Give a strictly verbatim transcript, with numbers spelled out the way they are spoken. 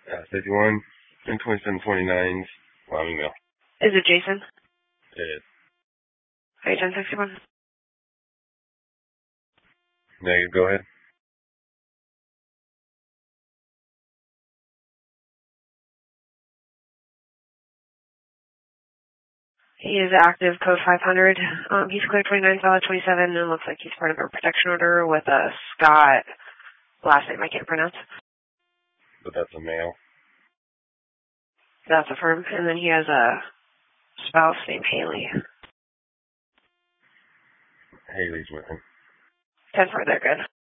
Uh, fifty-one and twenty-seven twenty-nines. Well, email. Is it Jason? It is. Are you ten sixty-one? Negative, go ahead. He is active, code five hundred. Um, he's cleared twenty-nine, solid twenty-seven, and looks like he's part of a protection order with a Scott. Last name I can't pronounce. But that's a male. That's affirmed. And then he has a spouse named Haley. Haley's with him. ten four, they're good.